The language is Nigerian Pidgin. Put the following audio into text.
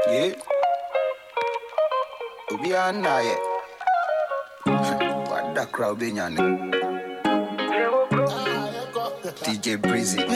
Yeah. Obi anaye. What the crowd be nyane? DJ Breezy.